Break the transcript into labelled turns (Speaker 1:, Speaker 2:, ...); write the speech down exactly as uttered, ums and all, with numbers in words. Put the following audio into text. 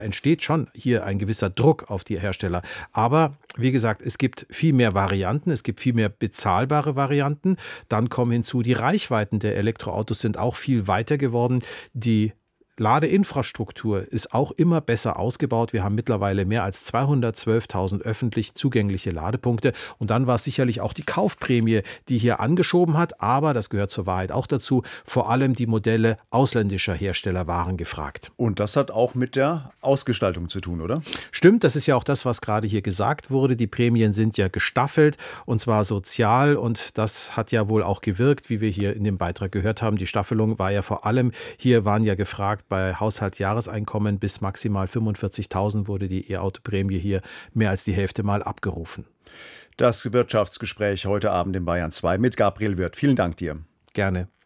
Speaker 1: entsteht schon hier ein gewisser Druck auf die Hersteller. Aber wie gesagt, es gibt viel mehr Varianten, es gibt viel mehr bezahlbare Varianten. Dann kommen hinzu, die Reichweiten der Elektroautos sind auch viel weiter geworden. Die Ladeinfrastruktur ist auch immer besser ausgebaut. Wir haben mittlerweile mehr als zweihundertzwölftausend öffentlich zugängliche Ladepunkte. Und dann war es sicherlich auch die Kaufprämie, die hier angeschoben hat. Aber, das gehört zur Wahrheit auch dazu, vor allem die Modelle ausländischer Hersteller waren gefragt.
Speaker 2: Und das hat auch mit der Ausgestaltung zu tun, oder?
Speaker 1: Stimmt, das ist ja auch das, was gerade hier gesagt wurde. Die Prämien sind ja gestaffelt und zwar sozial. Und das hat ja wohl auch gewirkt, wie wir hier in dem Beitrag gehört haben. Die Staffelung war ja vor allem, hier waren ja gefragt, bei Haushaltsjahreseinkommen bis maximal fünfundvierzigtausend wurde die E-Auto-Prämie hier mehr als die Hälfte mal abgerufen.
Speaker 2: Das Wirtschaftsgespräch heute Abend in Bayern zwei mit Gabriel Wirth. Vielen Dank dir.
Speaker 1: Gerne.